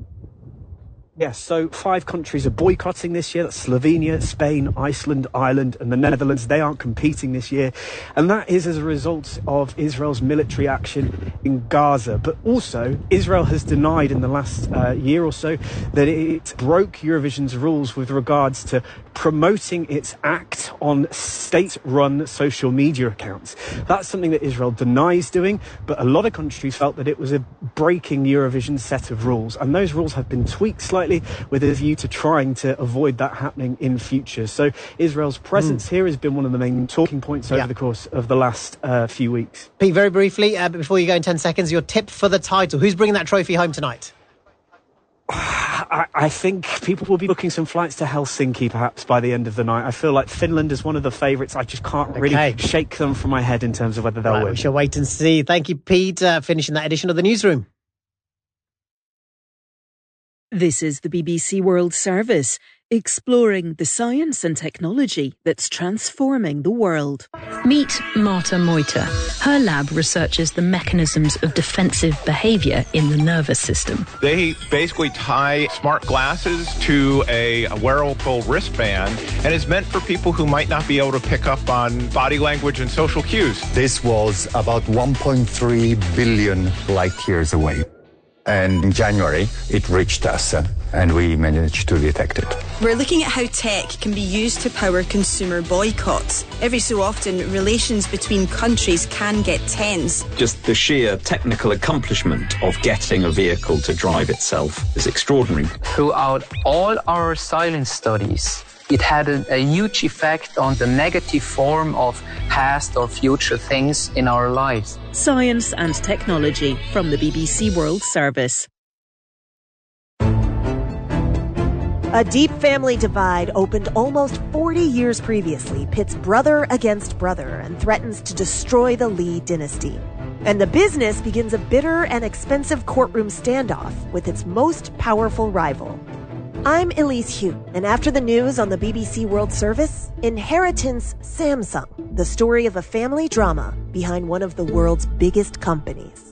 Yes, so 5 countries are boycotting this year. That's Slovenia, Spain, Iceland, Ireland and the Netherlands. They aren't competing this year. And that is as a result of Israel's military action in Gaza. But also, Israel has denied in the last year or so that it broke Eurovision's rules with regards to promoting its act on state-run social media accounts. That's something that Israel denies doing, but a lot of countries felt that it was a breaking Eurovision set of rules. And those rules have been tweaked slightly with a view to trying to avoid that happening in future. So Israel's presence here has been one of the main talking points over the course of the last few weeks. Pete, very briefly, before you go in 10 seconds, your tip for the title. Who's bringing that trophy home tonight? I think people will be booking some flights to Helsinki perhaps by the end of the night. I feel like Finland is one of the favourites. I just can't really shake them from my head in terms of whether they'll win. We shall wait and see. Thank you, Pete, finishing that edition of the Newsroom. This is the BBC World Service, exploring the science and technology that's transforming the world. Meet Marta Moita. Her lab researches the mechanisms of defensive behaviour in the nervous system. They basically tie smart glasses to a wearable wristband, and it's meant for people who might not be able to pick up on body language and social cues. This was about 1.3 billion light years away. And in January, it reached us, and we managed to detect it. We're looking at how tech can be used to power consumer boycotts. Every so often, relations between countries can get tense. Just the sheer technical accomplishment of getting a vehicle to drive itself is extraordinary. Throughout all our silence studies, it had a huge effect on the negative form of past or future things in our lives. Science and technology from the BBC World Service. A deep family divide opened almost 40 years previously pits brother against brother and threatens to destroy the Lee dynasty. And the business begins a bitter and expensive courtroom standoff with its most powerful rival. I'm Elise Hu, and after the news on the BBC World Service, Inheritance Samsung, the story of a family drama behind one of the world's biggest companies.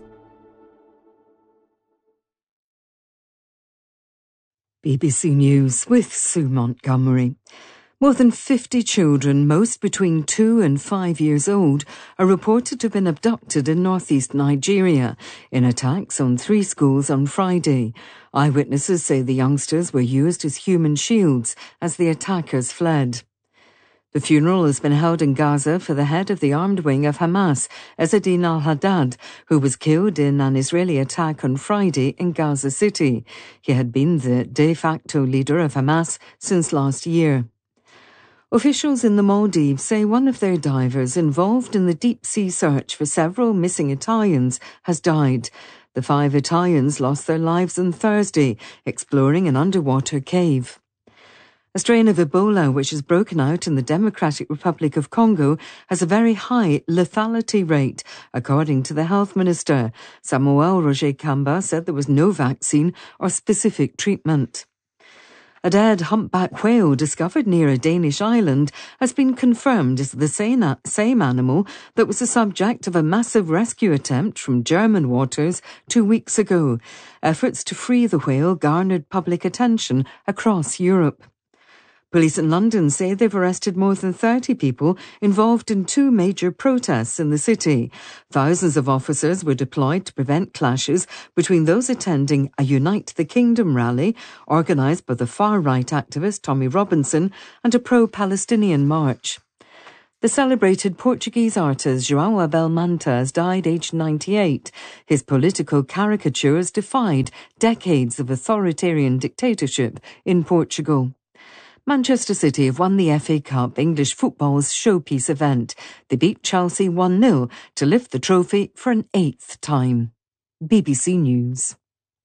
BBC News with Sue Montgomery. More than 50 children, most between 2 and 5 years old, are reported to have been abducted in northeast Nigeria in attacks on 3 schools on Friday. Eyewitnesses say the youngsters were used as human shields as the attackers fled. The funeral has been held in Gaza for the head of the armed wing of Hamas, Ezzedine al-Haddad, who was killed in an Israeli attack on Friday in Gaza City. He had been the de facto leader of Hamas since last year. Officials in the Maldives say one of their divers involved in the deep-sea search for several missing Italians has died. The 5 Italians lost their lives on Thursday, exploring an underwater cave. A strain of Ebola, which has broken out in the Democratic Republic of Congo, has a very high lethality rate, according to the health minister. Samuel Roger Kamba said there was no vaccine or specific treatment. A dead humpback whale discovered near a Danish island has been confirmed as the same animal that was the subject of a massive rescue attempt from German waters 2 weeks ago. Efforts to free the whale garnered public attention across Europe. Police in London say they've arrested more than 30 people involved in 2 major protests in the city. Thousands of officers were deployed to prevent clashes between those attending a Unite the Kingdom rally organised by the far-right activist Tommy Robinson and a pro-Palestinian march. The celebrated Portuguese artist João Abel Manta has died aged 98. His political caricatures defied decades of authoritarian dictatorship in Portugal. Manchester City have won the FA Cup, English football's showpiece event. They beat Chelsea 1-0 to lift the trophy for an 8th time. BBC News.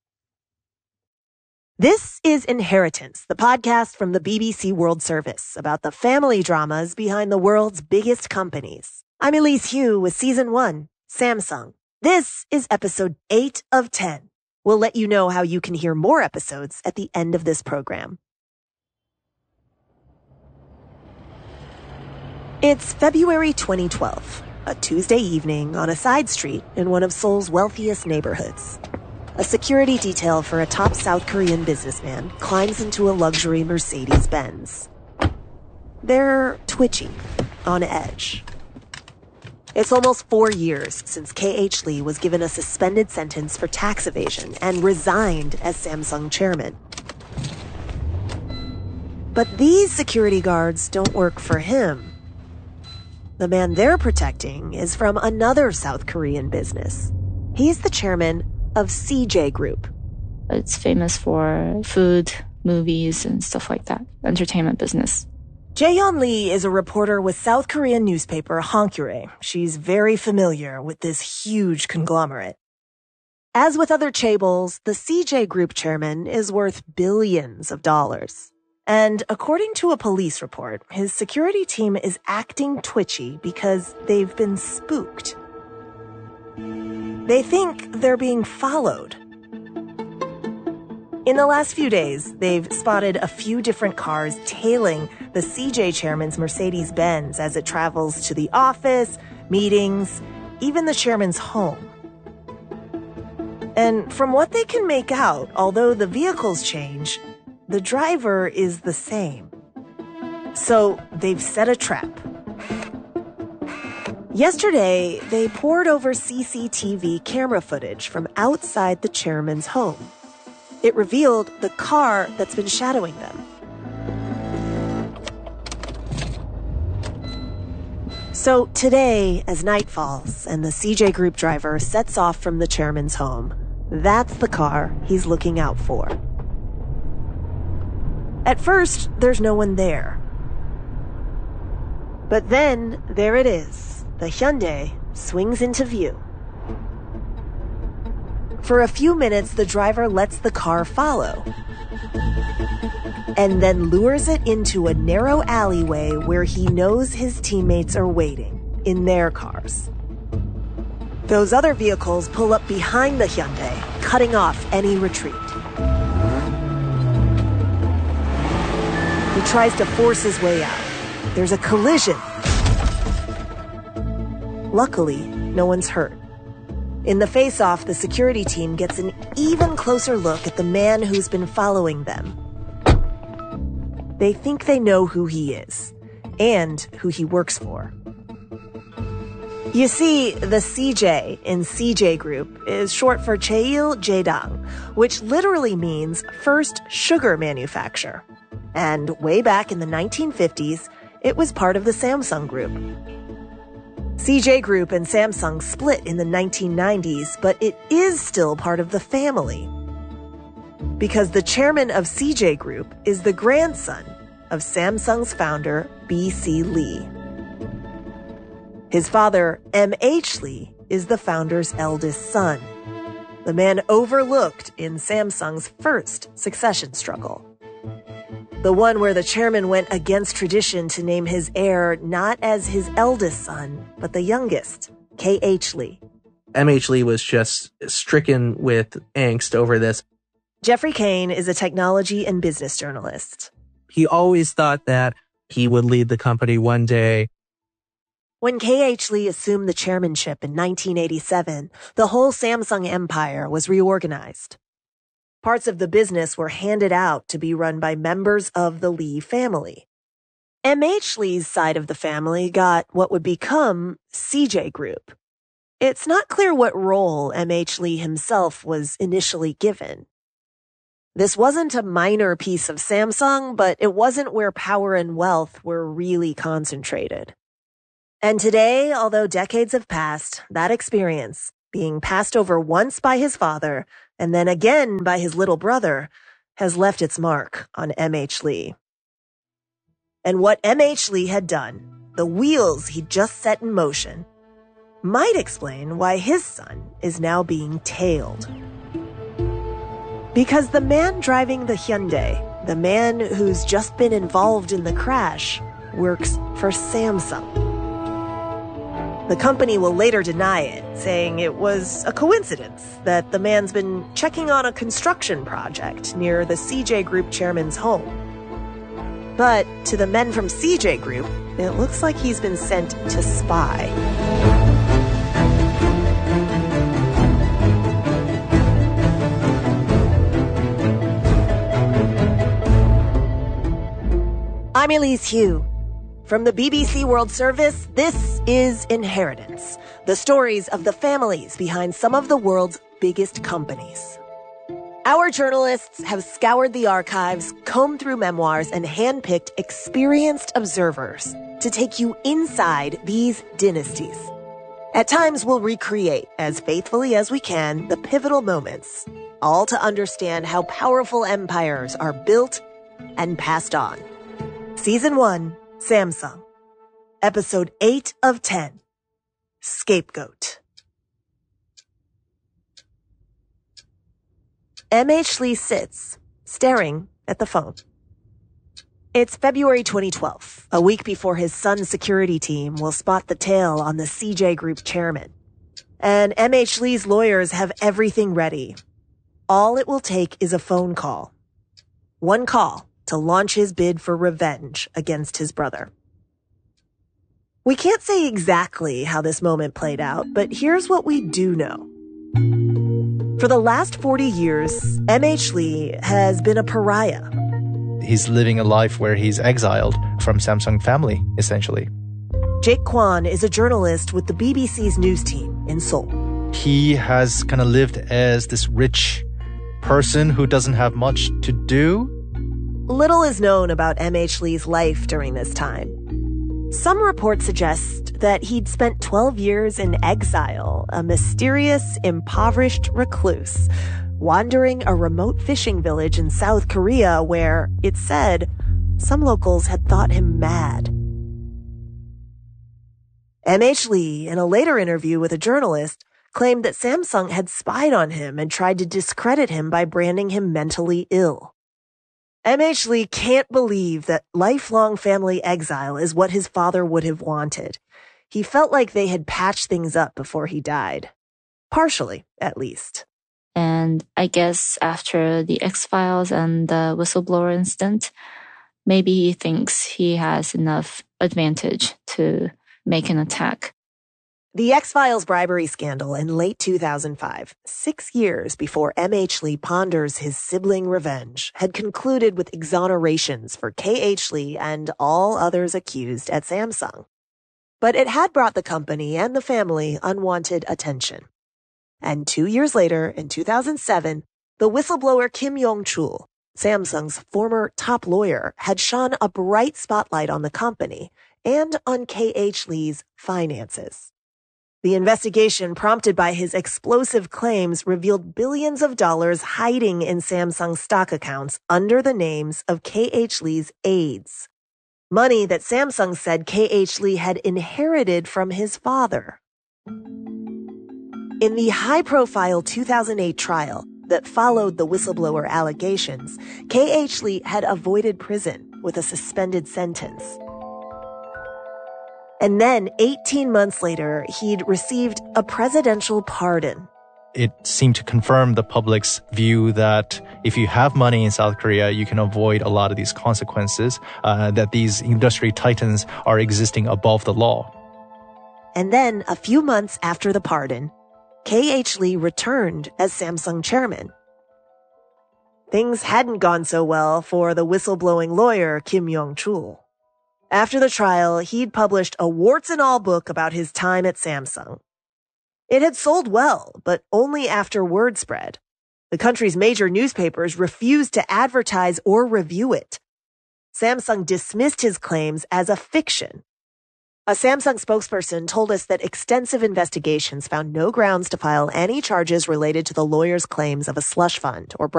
This is Inheritance, the podcast from the BBC World Service about the family dramas behind the world's biggest companies. I'm Elise Hu with Season 1, Samsung. This is episode 8 of 10. We'll let you know how you can hear more episodes at the end of this program. It's February 2012, a Tuesday evening on a side street in one of Seoul's wealthiest neighborhoods. A security detail for a top South Korean businessman climbs into a luxury Mercedes-Benz. They're twitchy, on edge. It's almost 4 years since K.H. Lee was given a suspended sentence for tax evasion and resigned as Samsung chairman. But these security guards don't work for him. The man they're protecting is from another South Korean business. He's the chairman of CJ Group. It's famous for food, movies, and stuff like that. Entertainment business. Jaeyeon Lee is a reporter with South Korean newspaper Hankyoreh. She's very familiar with this huge conglomerate. As with other chaebols, the CJ Group chairman is worth billions of dollars. And according to a police report, his security team is acting twitchy because they've been spooked. They think they're being followed. In the last few days, they've spotted a few different cars tailing the CJ chairman's Mercedes-Benz as it travels to the office, meetings, even the chairman's home. And from what they can make out, although the vehicles change, the driver is the same. So they've set a trap. Yesterday, they pored over CCTV camera footage from outside the chairman's home. It revealed the car that's been shadowing them. So today, as night falls and the CJ Group driver sets off from the chairman's home, that's the car he's looking out for. At first, there's no one there. But then, there it is. The Hyundai swings into view. For a few minutes, the driver lets the car follow, and then lures it into a narrow alleyway where he knows his teammates are waiting, in their cars. Those other vehicles pull up behind the Hyundai, cutting off any retreat. He tries to force his way out. There's a collision. Luckily, no one's hurt. In the face-off, the security team gets an even closer look at the man who's been following them. They think they know who he is, and who he works for. You see, the CJ in CJ Group is short for Cheil Jaedang, which literally means first sugar manufacturer. And way back in the 1950s, it was part of the Samsung Group. CJ Group and Samsung split in the 1990s, but it is still part of the family. Because the chairman of CJ Group is the grandson of Samsung's founder, B.C. Lee. His father, M.H. Lee, is the founder's eldest son, the man overlooked in Samsung's first succession struggle. The one where the chairman went against tradition to name his heir not as his eldest son, but the youngest, K.H. Lee. M.H. Lee was just stricken with angst over this. Jeffrey Kane is a technology and business journalist. He always thought that he would lead the company one day. When K.H. Lee assumed the chairmanship in 1987, the whole Samsung empire was reorganized. Parts of the business were handed out to be run by members of the Lee family. M.H. Lee's side of the family got what would become CJ Group. It's not clear what role M.H. Lee himself was initially given. This wasn't a minor piece of Samsung, but it wasn't where power and wealth were really concentrated. And today, although decades have passed, that experience, being passed over once by his father and then again by his little brother, has left its mark on M.H. Lee. And what M.H. Lee had done, the wheels he'd just set in motion, might explain why his son is now being tailed. Because the man driving the Hyundai, the man who's just been involved in the crash, works for Samsung. The company will later deny it, saying it was a coincidence that the man's been checking on a construction project near the CJ Group chairman's home. But to the men from CJ Group, it looks like he's been sent to spy. I'm Elise Hu. From the BBC World Service, this is Inheritance, the stories of the families behind some of the world's biggest companies. Our journalists have scoured the archives, combed through memoirs, and handpicked experienced observers to take you inside these dynasties. At times, we'll recreate, as faithfully as we can, the pivotal moments, all to understand how powerful empires are built and passed on. Season 1, Samsung. Episode 8 of 10, Scapegoat. M.H. Lee sits, staring at the phone. It's February 2012, a week before his son's security team will spot the tail on the CJ Group chairman. And M.H. Lee's lawyers have everything ready. All it will take is a phone call. One call to launch his bid for revenge against his brother. We can't say exactly how this moment played out, but here's what we do know. For the last 40 years, M.H. Lee has been a pariah. He's living a life where he's exiled from Samsung family, essentially. Jake Kwan is a journalist with the BBC's news team in Seoul. He has kind of lived as this rich person who doesn't have much to do. Little is known about M.H. Lee's life during this time. Some reports suggest that he'd spent 12 years in exile, a mysterious, impoverished recluse, wandering a remote fishing village in South Korea where, it's said, some locals had thought him mad. M.H. Lee, in a later interview with a journalist, claimed that Samsung had spied on him and tried to discredit him by branding him mentally ill. M.H. Lee can't believe that lifelong family exile is what his father would have wanted. He felt like they had patched things up before he died. Partially, at least. And I guess after the X-Files and the whistleblower incident, maybe he thinks he has enough advantage to make an attack. The X-Files bribery scandal in late 2005, 6 years before M.H. Lee ponders his sibling revenge, had concluded with exonerations for K.H. Lee and all others accused at Samsung. But it had brought the company and the family unwanted attention. And 2 years later, in 2007, the whistleblower Kim Yong-chul, Samsung's former top lawyer, had shone a bright spotlight on the company and on K.H. Lee's finances. The investigation, prompted by his explosive claims, revealed billions of dollars hiding in Samsung stock accounts under the names of K.H. Lee's aides. Money that Samsung said K.H. Lee had inherited from his father. In the high-profile 2008 trial, that followed the whistleblower allegations, K.H. Lee had avoided prison with a suspended sentence. And then, 18 months later, he'd received a presidential pardon. It seemed to confirm the public's view that if you have money in South Korea, you can avoid a lot of these consequences, that these industry titans are existing above the law. And then, a few months after the pardon, K.H. Lee returned as Samsung chairman. Things hadn't gone so well for the whistleblowing lawyer Kim Yong-chul. After the trial, he'd published a warts-and-all book about his time at Samsung. It had sold well, but only after word spread. The country's major newspapers refused to advertise or review it. Samsung dismissed his claims as a fiction. A Samsung spokesperson told us that extensive investigations found no grounds to file any charges related to the lawyer's claims of a slush fund or